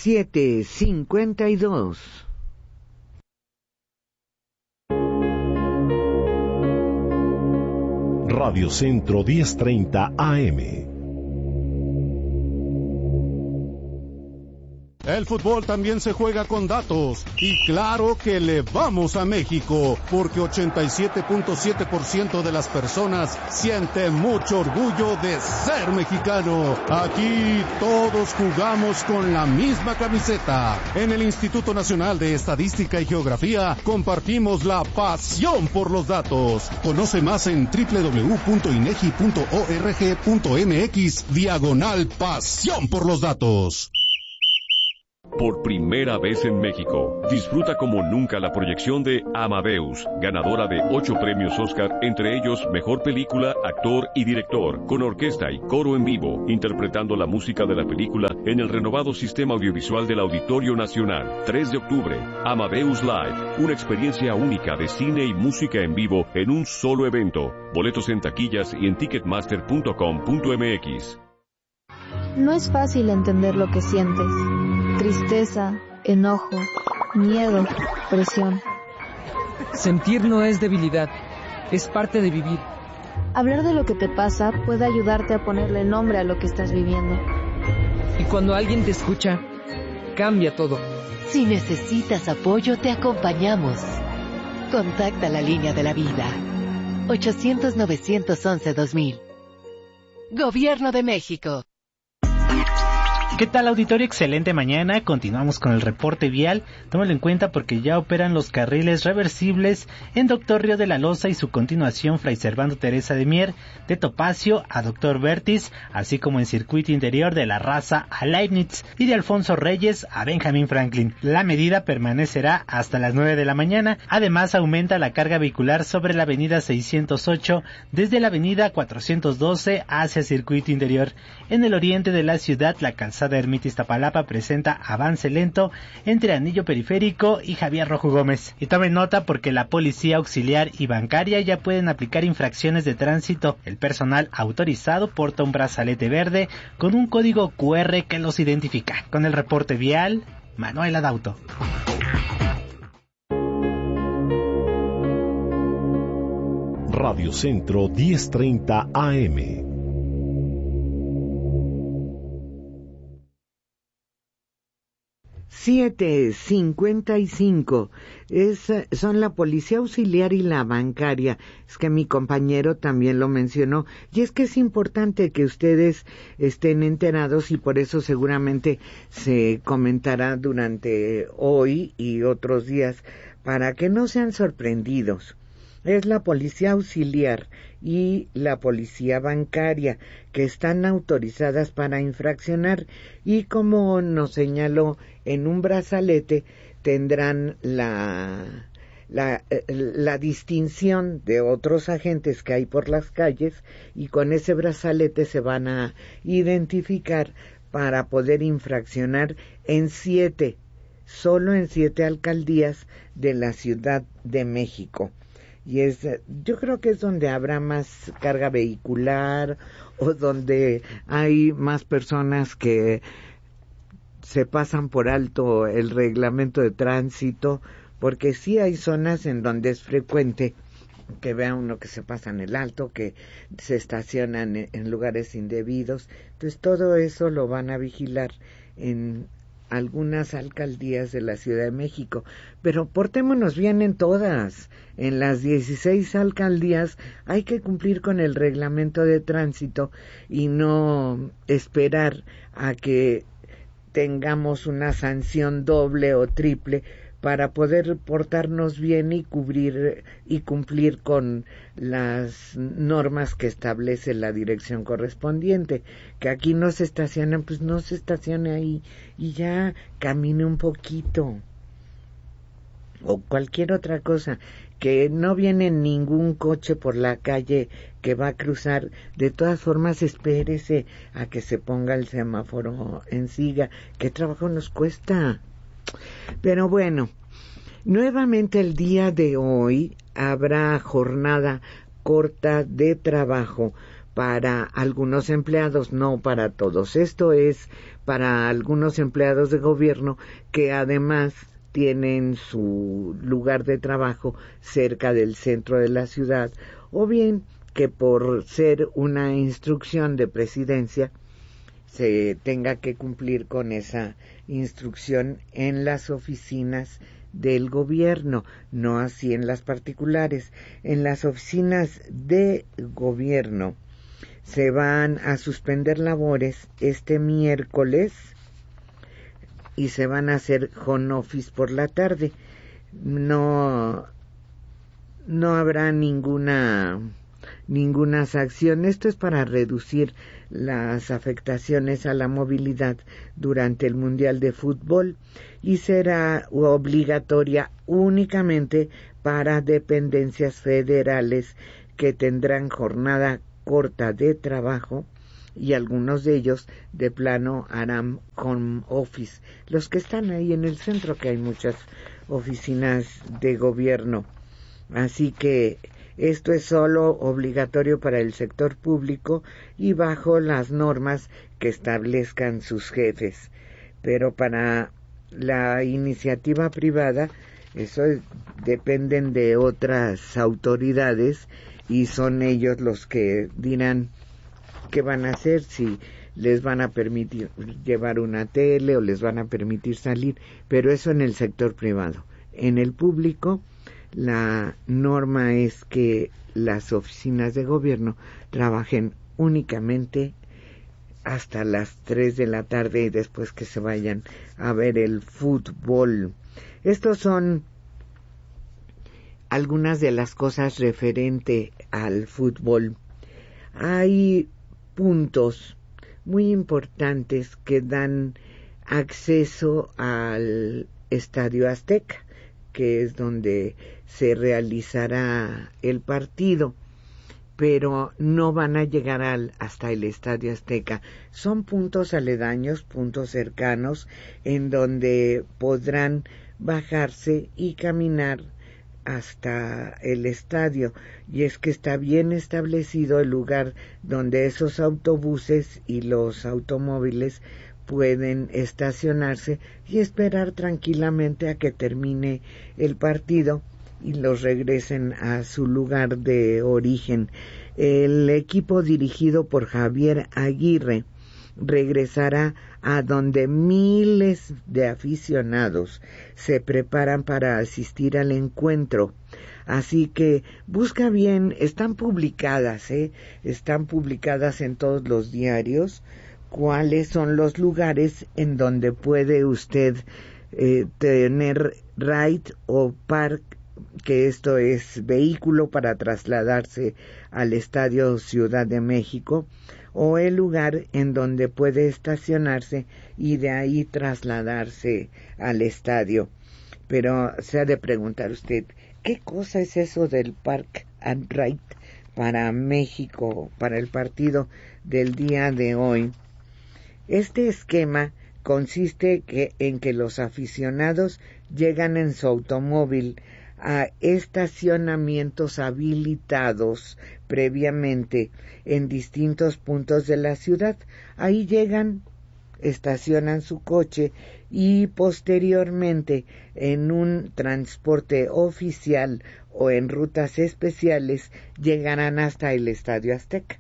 7:52. Radio Centro 1030 AM. El fútbol también se juega con datos, y claro que le vamos a México, porque 87.7% de las personas siente mucho orgullo de ser mexicano. Aquí todos jugamos con la misma camiseta. En el Instituto Nacional de Estadística y Geografía compartimos la pasión por los datos. Conoce más en www.inegi.org.mx/pasión por los datos. Por primera vez en México, disfruta como nunca la proyección de Amadeus, ganadora de 8 premios Oscar, entre ellos Mejor Película, Actor y Director, con orquesta y coro en vivo, interpretando la música de la película en el renovado sistema audiovisual del Auditorio Nacional. 3 de octubre, Amadeus Live, una experiencia única de cine y música en vivo en un solo evento. Boletos en taquillas y en ticketmaster.com.mx. No es fácil entender lo que sientes. Tristeza, enojo, miedo, presión. Sentir no es debilidad, es parte de vivir. Hablar de lo que te pasa puede ayudarte a ponerle nombre a lo que estás viviendo. Y cuando alguien te escucha, cambia todo. Si necesitas apoyo, te acompañamos. Contacta la línea de la vida. 800-911-2000. Gobierno de México. ¿Qué tal, auditorio? Excelente mañana. Continuamos con el reporte vial. Tómalo en cuenta porque ya operan los carriles reversibles en Doctor Río de la Loza y su continuación Fray Servando Teresa de Mier, de Topacio a Doctor Vértiz, así como en circuito interior de La Raza a Leibniz y de Alfonso Reyes a Benjamín Franklin. La medida permanecerá hasta las 9 de la mañana. Además, aumenta la carga vehicular sobre la avenida 608 desde la avenida 412 hacia circuito interior. En el oriente de la ciudad, la calzada Ermita Iztapalapa presenta avance lento entre Anillo Periférico y Javier Rojo Gómez. Y tomen nota porque la policía auxiliar y bancaria ya pueden aplicar infracciones de tránsito. El personal autorizado porta un brazalete verde con un código QR que los identifica. Con el reporte vial, Manuel Adauto. Radio Centro 1030 AM. $7.55. Son la policía auxiliar y la bancaria. Es que mi compañero también lo mencionó. Y es que es importante que ustedes estén enterados y por eso seguramente se comentará durante hoy y otros días para que no sean sorprendidos. Es la policía auxiliar y la policía bancaria que están autorizadas para infraccionar y, como nos señaló, en un brazalete tendrán la distinción de otros agentes que hay por las calles y con ese brazalete se van a identificar para poder infraccionar solo en 7 alcaldías de la Ciudad de México. Y yo creo que es donde habrá más carga vehicular o donde hay más personas que se pasan por alto el reglamento de tránsito, porque sí hay zonas en donde es frecuente que vea uno que se pasan el alto, que se estacionan en lugares indebidos. Entonces todo eso lo van a vigilar en algunas alcaldías de la Ciudad de México, pero portémonos bien en todas. En las 16 alcaldías hay que cumplir con el reglamento de tránsito y no esperar a que tengamos una sanción doble o triple para poder portarnos bien y cumplir con las normas que establece la dirección correspondiente. Que aquí no se estacionan, pues no se estacione ahí y ya camine un poquito. O cualquier otra cosa, que no viene ningún coche por la calle que va a cruzar. De todas formas, espérese a que se ponga el semáforo en siga. ¿Qué trabajo nos cuesta? Pero bueno, nuevamente el día de hoy habrá jornada corta de trabajo para algunos empleados, no para todos. Esto es para algunos empleados de gobierno que además tienen su lugar de trabajo cerca del centro de la ciudad, o bien que por ser una instrucción de presidencia se tenga que cumplir con esa instrucción en las oficinas del gobierno, no así en las particulares. En las oficinas de gobierno se van a suspender labores este miércoles y se van a hacer home office por la tarde. No habrá ninguna sanción. Esto es para reducir las afectaciones a la movilidad durante el Mundial de Fútbol y será obligatoria únicamente para dependencias federales que tendrán jornada corta de trabajo y algunos de ellos de plano harán home office. Los que están ahí en el centro, que hay muchas oficinas de gobierno. Así que esto es solo obligatorio para el sector público y bajo las normas que establezcan sus jefes. Pero para la iniciativa privada, eso dependen de otras autoridades y son ellos los que dirán qué van a hacer, si les van a permitir llevar una tele o les van a permitir salir, pero eso en el sector privado. En el público, la norma es que las oficinas de gobierno trabajen únicamente hasta las 3 de la tarde y después que se vayan a ver el fútbol. Estos son algunas de las cosas referente al fútbol. Hay puntos muy importantes que dan acceso al Estadio Azteca, que es donde se realizará el partido, pero no van a llegar hasta el Estadio Azteca. Son puntos aledaños, puntos cercanos, en donde podrán bajarse y caminar hasta el estadio, y es que está bien establecido el lugar donde esos autobuses y los automóviles pueden estacionarse y esperar tranquilamente a que termine el partido y los regresen a su lugar de origen. El equipo dirigido por Javier Aguirre regresará a donde miles de aficionados se preparan para asistir al encuentro. Así que busca bien, están publicadas en todos los diarios cuáles son los lugares en donde puede usted tener ride o park, que esto es vehículo para trasladarse al Estadio Ciudad de México, o el lugar en donde puede estacionarse y de ahí trasladarse al estadio. Pero se ha de preguntar usted, ¿qué cosa es eso del Park and Ride para México, para el partido del día de hoy? Este esquema consiste en que los aficionados llegan en su automóvil a estacionamientos habilitados previamente en distintos puntos de la ciudad. Ahí llegan, estacionan su coche y posteriormente en un transporte oficial o en rutas especiales llegarán hasta el Estadio Azteca.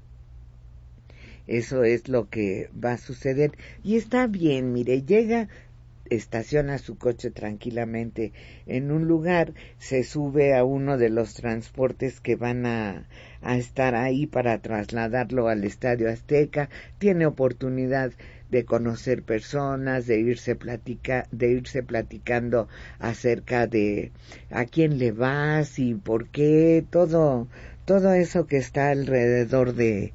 Eso es lo que va a suceder y está bien, mire, llega, estaciona su coche tranquilamente en un lugar, se sube a uno de los transportes que van a estar ahí para trasladarlo al Estadio Azteca, tiene oportunidad de conocer personas, de irse platicando acerca de a quién le vas y por qué, todo eso que está alrededor de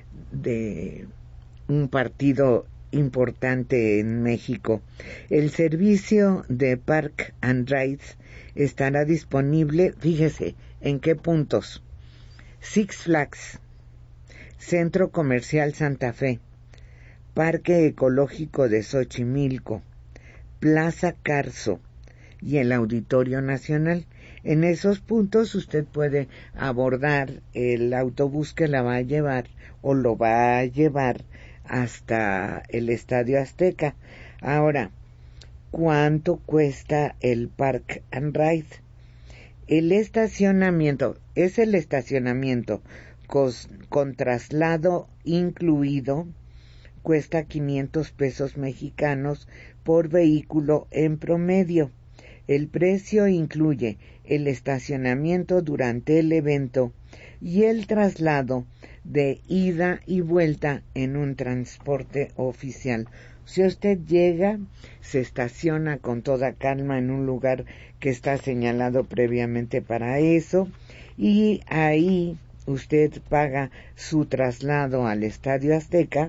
un partido importante en México. El servicio de Park and Ride estará disponible, fíjese, ¿en qué puntos? Six Flags, Centro Comercial Santa Fe, Parque Ecológico de Xochimilco, Plaza Carso y el Auditorio Nacional. En esos puntos usted puede abordar el autobús que la va a llevar o lo va a llevar hasta el Estadio Azteca. Ahora, ¿cuánto cuesta el Park and Ride? El estacionamiento, es el estacionamiento con traslado incluido, cuesta 500 pesos mexicanos por vehículo en promedio. El precio incluye el estacionamiento durante el evento y el traslado de ida y vuelta en un transporte oficial. Si usted llega, se estaciona con toda calma en un lugar que está señalado previamente para eso, y ahí usted paga su traslado al Estadio Azteca,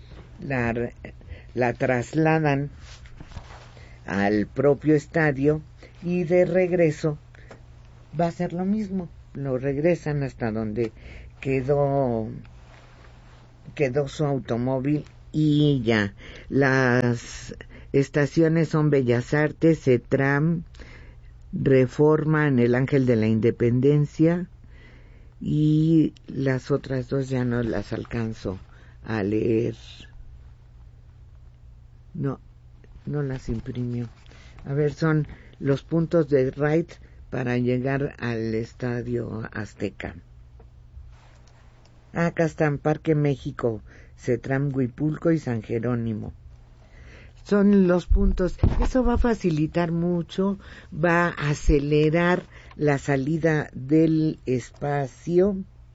la trasladan al propio estadio y de regreso va a ser lo mismo, lo regresan hasta donde quedó su automóvil y ya. Las estaciones son Bellas Artes, CETRAM, Reforma en el Ángel de la Independencia, y las otras dos ya no las alcanzo a leer. No las imprimió. A ver, son los puntos de ride para llegar al Estadio Azteca. Acá están: Parque México, CETRAM, Huipulco y San Jerónimo. Son los puntos. Eso va a facilitar mucho, va a acelerar la salida del estadio,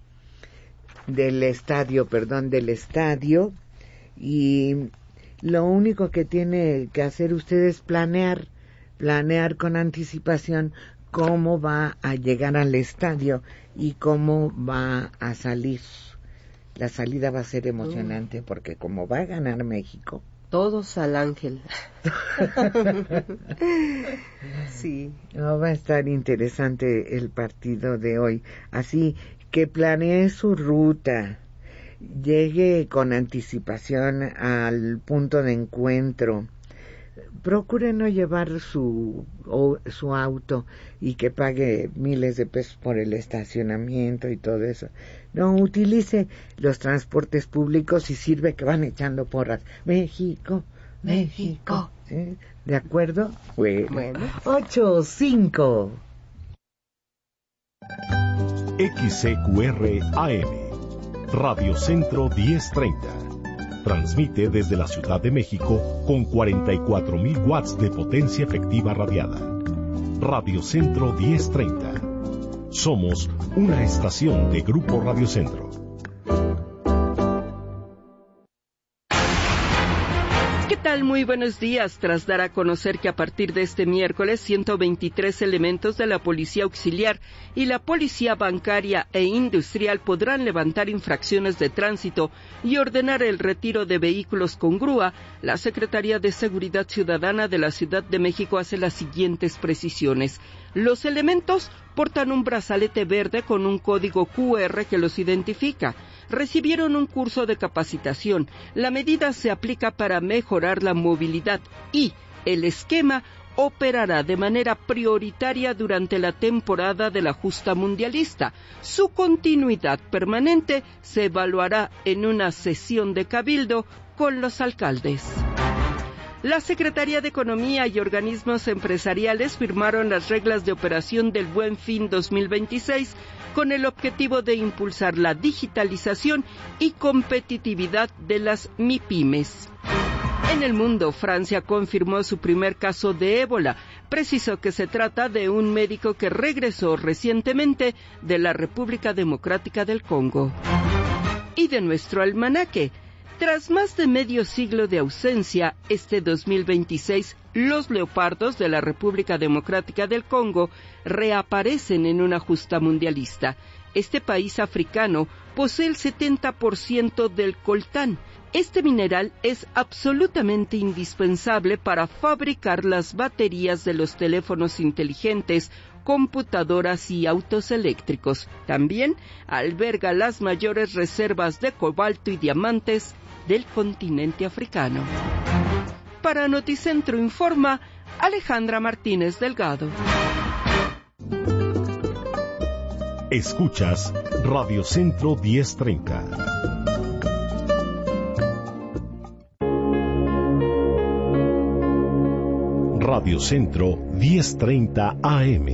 y lo único que tiene que hacer usted es planear con anticipación cómo va a llegar al estadio y cómo va a salir. La salida va a ser emocionante porque como va a ganar México. Todos al Ángel. Sí. No, va a estar interesante el partido de hoy. Así que planee su ruta. Llegue con anticipación al punto de encuentro. Procure no llevar su auto y que pague miles de pesos por el estacionamiento y todo eso. No, utilice los transportes públicos y sirve que van echando porras. México, México. ¿Sí? ¿De acuerdo? Bueno. 8:05. XCQR AM, Radio Centro 1030. Transmite desde la Ciudad de México con 44,000 watts de potencia efectiva radiada. Radio Centro 1030. Somos una estación de Grupo Radio Centro. ¿Qué tal? Muy buenos días. Tras dar a conocer que a partir de este miércoles 123 elementos de la Policía Auxiliar y la Policía Bancaria e Industrial podrán levantar infracciones de tránsito y ordenar el retiro de vehículos con grúa, la Secretaría de Seguridad Ciudadana de la Ciudad de México hace las siguientes precisiones. Los elementos portan un brazalete verde con un código QR que los identifica. Recibieron un curso de capacitación. La medida se aplica para mejorar la movilidad y el esquema operará de manera prioritaria durante la temporada de la justa mundialista. Su continuidad permanente se evaluará en una sesión de cabildo con los alcaldes. La Secretaría de Economía y organismos empresariales firmaron las reglas de operación del Buen Fin 2026 con el objetivo de impulsar la digitalización y competitividad de las MIPYMES. En el mundo, Francia confirmó su primer caso de ébola. Precisó que se trata de un médico que regresó recientemente de la República Democrática del Congo. Y de nuestro almanaque. Tras más de medio siglo de ausencia, este 2026, los leopardos de la República Democrática del Congo reaparecen en una justa mundialista. Este país africano posee el 70% del coltán. Este mineral es absolutamente indispensable para fabricar las baterías de los teléfonos inteligentes, computadoras y autos eléctricos. También alberga las mayores reservas de cobalto y diamantes del continente africano. Para Noticentro informa Alejandra Martínez Delgado. Escuchas Radio Centro 1030. Radio Centro 1030 AM.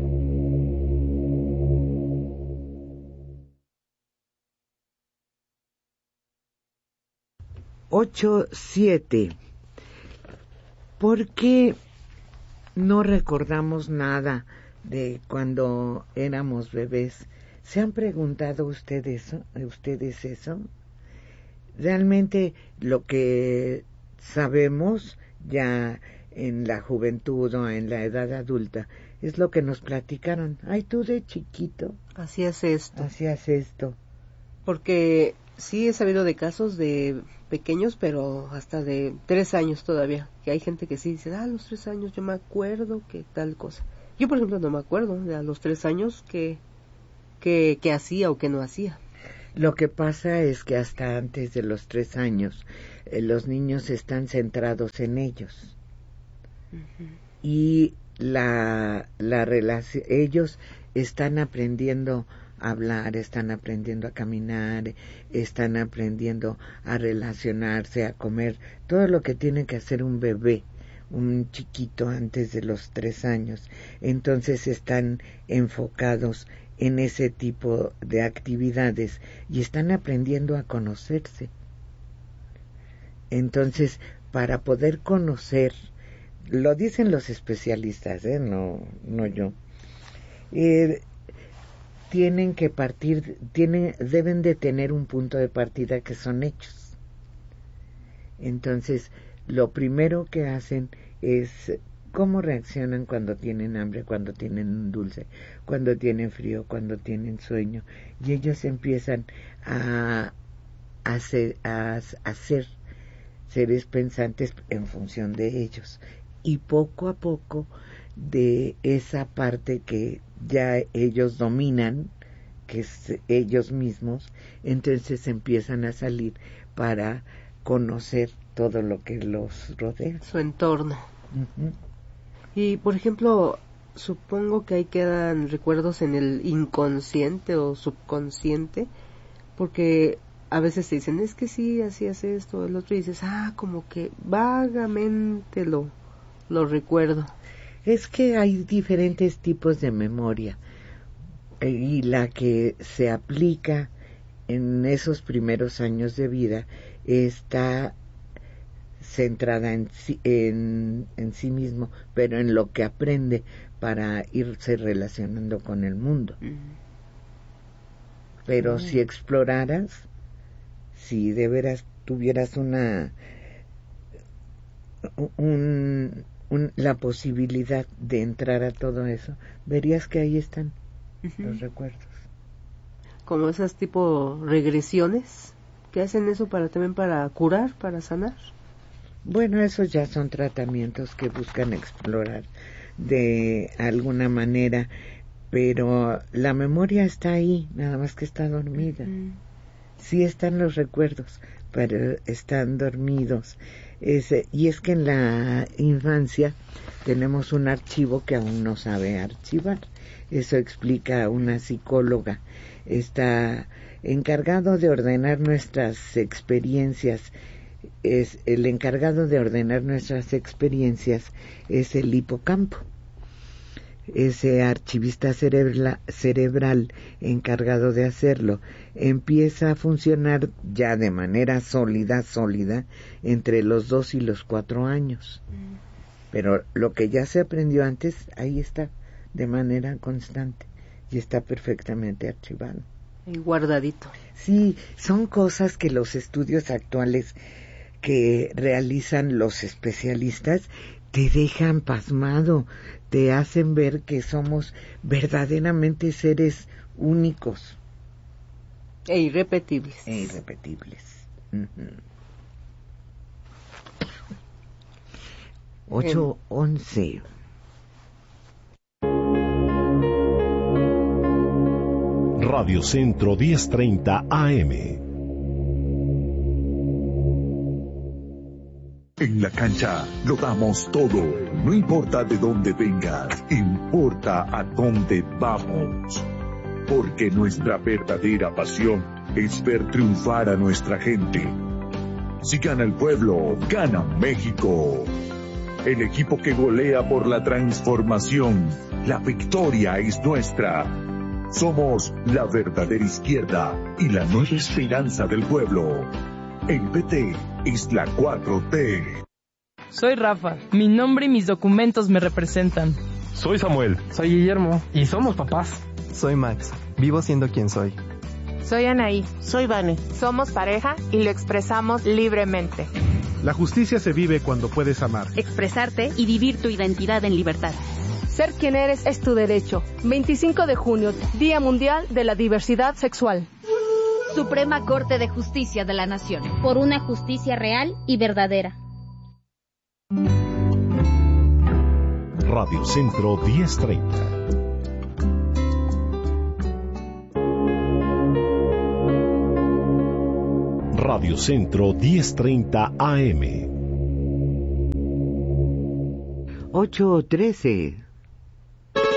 Siete. ¿Por qué no recordamos nada de cuando éramos bebés? ¿Se han preguntado ustedes eso? Realmente lo que sabemos ya en la juventud o en la edad adulta es lo que nos platicaron. Ay, tú de chiquito hacías esto. Porque sí he sabido de casos de pequeños, pero hasta de 3 años todavía, que hay gente que sí dice, a los 3 años yo me acuerdo que tal cosa. Yo, por ejemplo, no me acuerdo de a los 3 años que hacía o que no hacía. Lo que pasa es que hasta antes de los 3 años los niños están centrados en ellos. Uh-huh. Y la relación, ellos están aprendiendo a hablar, están aprendiendo a caminar, están aprendiendo a relacionarse, a comer, todo lo que tiene que hacer un bebé, un chiquito antes de los 3 años. Entonces están enfocados en ese tipo de actividades y están aprendiendo a conocerse. Entonces, para poder conocer, lo dicen los especialistas, no yo, tienen que partir, deben de tener un punto de partida que son hechos. Entonces, lo primero que hacen es cómo reaccionan cuando tienen hambre, cuando tienen un dulce, cuando tienen frío, cuando tienen sueño, y ellos empiezan a ser seres pensantes en función de ellos, y poco a poco de esa parte que ya ellos dominan, que es ellos mismos, entonces empiezan a salir para conocer todo lo que los rodea, su entorno. Uh-huh. Y por ejemplo, supongo que ahí quedan recuerdos en el inconsciente o subconsciente, porque a veces te dicen, es que sí, hacías esto, el otro, y dices, como que vagamente lo recuerdo. Es que hay diferentes tipos de memoria, y la que se aplica en esos primeros años de vida está centrada en sí mismo, pero en lo que aprende para irse relacionando con el mundo. Pero si exploraras, si de veras tuvieras la posibilidad de entrar a todo eso, verías que ahí están los recuerdos. Como esas tipo regresiones que hacen eso también para curar, para sanar. Bueno, esos ya son tratamientos que buscan explorar de alguna manera, pero la memoria está ahí, nada más que está dormida. Sí están los recuerdos, pero están dormidos. Y es que en la infancia tenemos un archivo que aún no sabe archivar. Eso explica una psicóloga. Está encargado de ordenar nuestras experiencias. El encargado de ordenar nuestras experiencias es el hipocampo. Ese archivista cerebral encargado de hacerlo empieza a funcionar ya de manera sólida entre los 2 y los 4 años. Pero lo que ya se aprendió antes, ahí está, de manera constante, y está perfectamente archivado. Y guardadito. Sí, son cosas que los estudios actuales que realizan los especialistas te dejan pasmado, te hacen ver que somos verdaderamente seres únicos. E irrepetibles. Uh-huh. 8:11. Radio Centro 1030 AM. En la cancha lo damos todo. No importa de dónde vengas, importa a dónde vamos. porque nuestra verdadera pasión es ver triunfar a nuestra gente. Si gana el pueblo, gana México. El equipo que golea por la transformación. La victoria es nuestra. Somos la verdadera izquierda y la nueva esperanza del pueblo. El PT es la 4T. Soy Rafa. Mi nombre y mis documentos me representan. Soy Samuel. Soy Guillermo. Y somos papás. Soy Max. Vivo siendo quien soy. Soy Anaí. Soy Vane. Somos pareja y lo expresamos libremente. La justicia se vive cuando puedes amar, expresarte y vivir tu identidad en libertad. Ser quien eres es tu derecho. 25 de junio, Día Mundial de la Diversidad Sexual. Suprema Corte de Justicia de la Nación. Por una justicia real y verdadera. Radio Centro 1030. Radio Centro 1030 AM. 8:13.